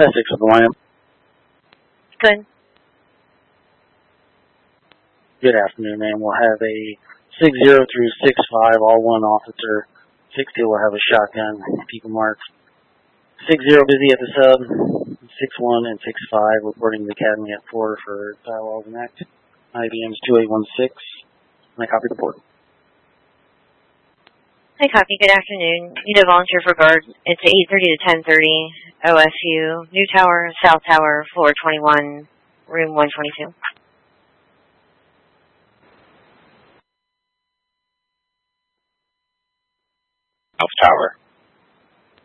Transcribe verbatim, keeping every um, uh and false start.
Essex with the lineup. Good. Good afternoon, ma'am. We'll have a six zero through six five, all one officer. six two will have a shotgun, people marks. six zero busy at the sub. six one and six five reporting the academy at four for dialogue and act. I B M's two eight one six. And I copy the board. Hi, copy. Good afternoon. Need a volunteer for guard. It's eight thirty to ten thirty. O S U, New Tower, South Tower, floor twenty-one, room one twenty-two. South Tower.